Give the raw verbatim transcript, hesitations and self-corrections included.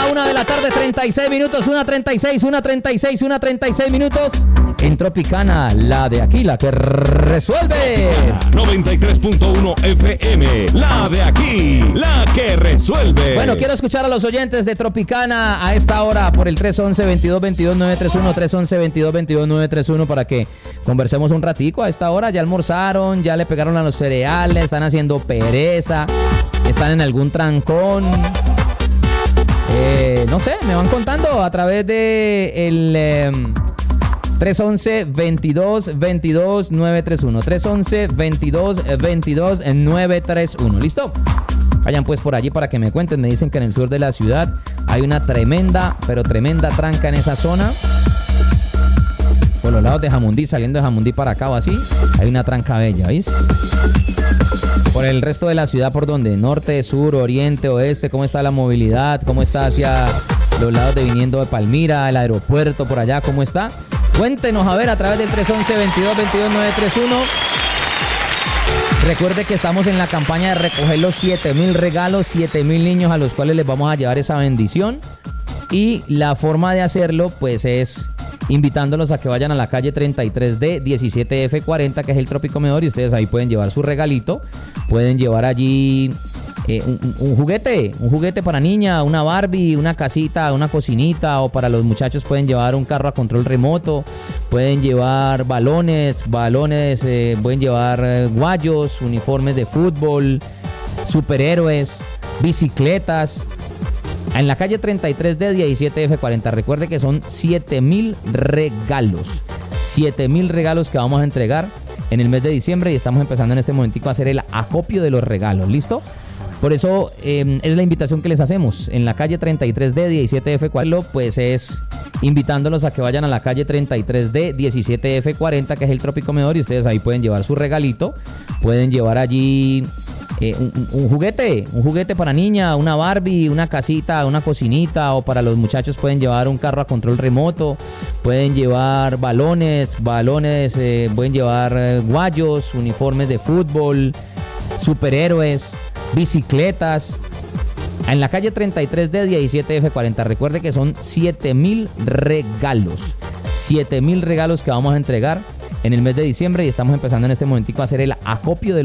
una de la tarde, treinta y seis minutos, una treinta y seis, una treinta y seis, una treinta y seis minutos. En Tropicana, la de aquí, la que resuelve. noventa y tres punto uno F M, la de aquí, la que resuelve. Bueno, quiero escuchar a los oyentes de Tropicana a esta hora por el tres once, veintidós veintidós, nueve tres uno, tres once, veintidós veintidós, nueve tres uno para que conversemos un ratico. A esta hora ya almorzaron, ya le pegaron a los cereales, están haciendo pereza, están en algún trancón. Eh, no sé, me van contando a través de el eh, tres once, veintidós veintidós, nueve tres uno. tres once, veintidós veintidós, nueve tres uno. ¿Listo? Vayan pues por allí para que me cuenten. Me dicen que en el sur de la ciudad hay una tremenda, pero tremenda tranca en esa zona. Por los lados de Jamundí, saliendo de Jamundí para acá o así, hay una tranca bella, ¿veis? Por el resto de la ciudad, ¿por dónde? Norte, sur, oriente, oeste, ¿cómo está la movilidad? ¿Cómo está hacia los lados de viniendo de Palmira, el aeropuerto por allá? ¿Cómo está? Cuéntenos, a ver, a través del tres once, veintidós veintidós, nueve tres uno. Recuerde que estamos en la campaña de recoger los siete mil regalos, siete mil niños a los cuales les vamos a llevar esa bendición. Y la forma de hacerlo, pues, es invitándolos a que vayan a la calle treinta y tres D, diecisiete F cuarenta, que es el Tropicomedor, y ustedes ahí pueden llevar su regalito. Pueden llevar allí eh, un, un juguete, un juguete para niña, una Barbie, una casita, una cocinita, o para los muchachos pueden llevar un carro a control remoto, pueden llevar balones, balones, eh, pueden llevar eh, guayos, uniformes de fútbol, superhéroes, bicicletas. En la calle treinta y tres D, diecisiete F cuarenta. Recuerde que son siete mil regalos. siete mil regalos que vamos a entregar en el mes de diciembre y estamos empezando en este momentico a hacer el acopio de los regalos. ¿Listo? Por eso eh, es la invitación que les hacemos. En la calle treinta y tres D, diecisiete F cuarenta, pues es invitándolos a que vayan a la calle treinta y tres D, diecisiete F cuarenta, que es el Tropicomedor, y ustedes ahí pueden llevar su regalito. Pueden llevar allí Eh, un, un juguete, un juguete para niña, una Barbie, una casita, una cocinita, o para los muchachos pueden llevar un carro a control remoto, pueden llevar balones, balones, eh, pueden llevar eh, guayos, uniformes de fútbol, superhéroes, bicicletas. En la calle treinta y tres D, diecisiete F cuarenta. Recuerde que son siete mil regalos, siete mil regalos que vamos a entregar en el mes de diciembre y estamos empezando en este momentico a hacer el acopio de los